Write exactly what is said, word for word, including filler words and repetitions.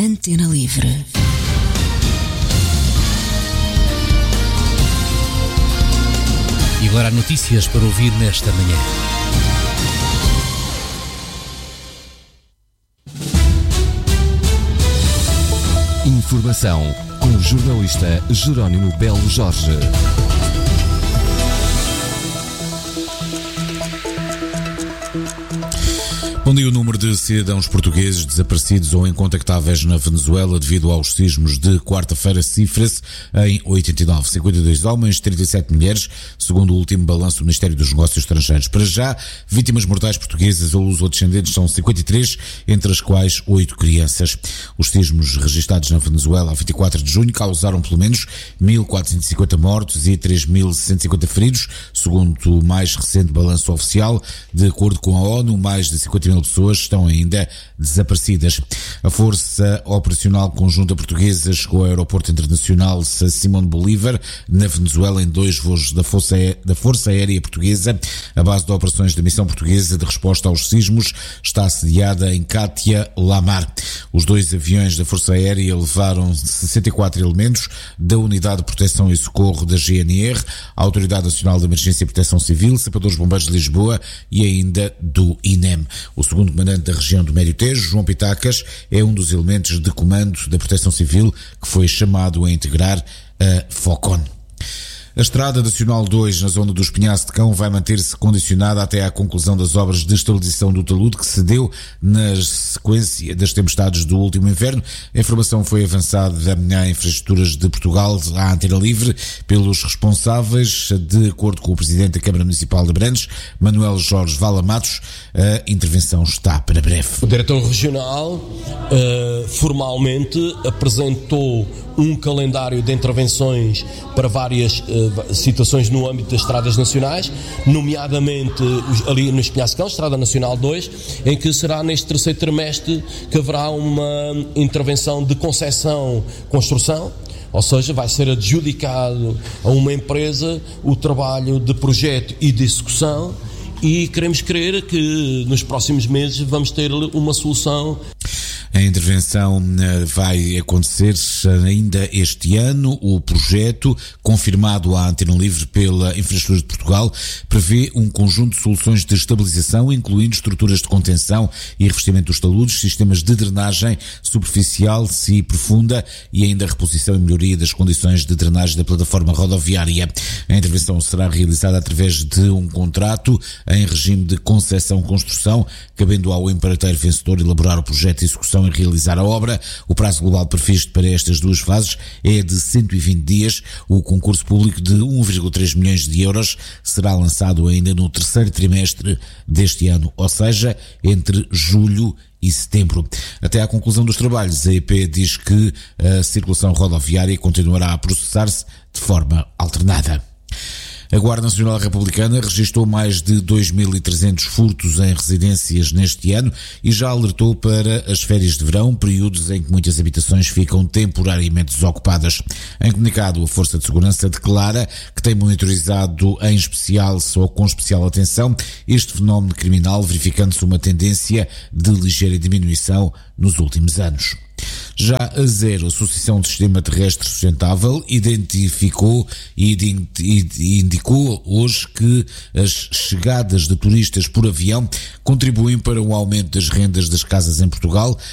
Antena Livre. E agora há notícias para ouvir nesta manhã. Informação com o jornalista Jerónimo Belo Jorge. Bom dia. O número de cidadãos portugueses desaparecidos ou incontactáveis na Venezuela devido aos sismos de quarta-feira cifra-se em oitenta e nove, cinquenta e dois homens, trinta e sete mulheres, segundo o último balanço do Ministério dos Negócios Estrangeiros. Para já, vítimas mortais portuguesas ou lusodescendentes são cinquenta e três, entre as quais oito crianças. Os sismos registados na Venezuela a vinte e quatro de junho causaram pelo menos mil quatrocentos e cinquenta mortos e três mil seiscentos e cinquenta feridos, segundo o mais recente balanço oficial. De acordo com a ONU, mais de cinquenta mil pessoas estão ainda desaparecidas. A Força Operacional Conjunta Portuguesa chegou ao Aeroporto Internacional Simón Bolívar, na Venezuela, em dois voos da Força, da Força Aérea Portuguesa. A base de operações da Missão Portuguesa de Resposta aos Sismos está sediada em Cátia Lamar. Os dois aviões da Força Aérea levaram sessenta e quatro elementos da Unidade de Proteção e Socorro da G N R, a Autoridade Nacional de Emergência e Proteção Civil, Sapadores Bombeiros de Lisboa e ainda do I N E M. O segundo comandante da região do Médio Tejo, João Pitacas, é um dos elementos de comando da Proteção Civil que foi chamado a integrar a FOCON. A Estrada Nacional dois, na zona do Espinhaço de Cão, vai manter-se condicionada até à conclusão das obras de estabilização do talude que se deu na sequência das tempestades do último inverno. A informação foi avançada em Infraestruturas de Portugal, à Antena Livre, pelos responsáveis. De acordo com o Presidente da Câmara Municipal de Abrantes, Manuel Jorge Vala Matos, a intervenção está para breve. O Diretor Regional uh, formalmente apresentou um calendário de intervenções para várias uh, situações no âmbito das estradas nacionais, nomeadamente ali no Espinhaço de Cão, Estrada Nacional dois, em que será neste terceiro trimestre que haverá uma intervenção de concessão, construção, ou seja, vai ser adjudicado a uma empresa o trabalho de projeto e de execução, e queremos crer que nos próximos meses vamos ter uma solução. A intervenção vai acontecer ainda este ano. O projeto, confirmado à Antena Livre pela Infraestrutura de Portugal, prevê um conjunto de soluções de estabilização, incluindo estruturas de contenção e revestimento dos taludes, sistemas de drenagem superficial e profunda e ainda a reposição e melhoria das condições de drenagem da plataforma rodoviária. A intervenção será realizada através de um contrato em regime de concessão-construção, cabendo ao empreiteiro vencedor elaborar o projeto de execução e realizar a obra. O prazo global previsto para estas duas fases é de cento e vinte dias. O concurso público de um vírgula três milhões de euros será lançado ainda no terceiro trimestre deste ano, ou seja, entre julho e setembro. Até à conclusão dos trabalhos, a E P diz que a circulação rodoviária continuará a processar-se de forma alternada. A Guarda Nacional Republicana registrou mais de dois mil e trezentos furtos em residências neste ano e já alertou para as férias de verão, períodos em que muitas habitações ficam temporariamente desocupadas. Em comunicado, a Força de Segurança declara que tem monitorizado em especial, só com especial atenção, este fenómeno criminal, verificando-se uma tendência de ligeira diminuição nos últimos anos. Já a Zero, Associação de Sistema Terrestre Sustentável, identificou e indicou hoje que as chegadas de turistas por avião contribuem para o aumento das rendas das casas em Portugal,